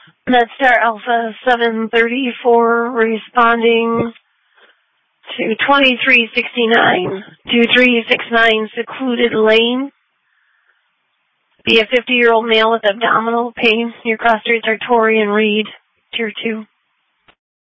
MedStar Alpha 734 responding to 2369, 2369 Secluded Lane. Be a 50-year-old male with abdominal pain. Your cross streets are Torrey and Reed, Tier 2.